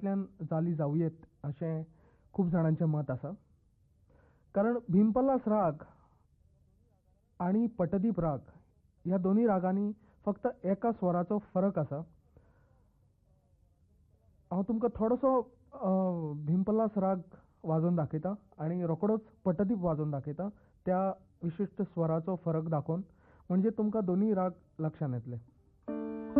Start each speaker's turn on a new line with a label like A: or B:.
A: रागांतल्यान जाली जावयेत अशें खूब जाणांचें मत आसा. कारण भिमपल्लास राग आनी पटदीप राग ह्या दोनूय रागांनी फक्त एका स्वराचो फरक आसा. हांव तुमकां थोडोसो भिमपल्लास राग वाजोवन दाखयतां आनी रोखडोच पटदीप वाजोवन दाखयतां त्या विशिश्ट स्वराचो फरक दाखोवन, म्हणजे तुमकां दोनूय राग लक्षांत येतले.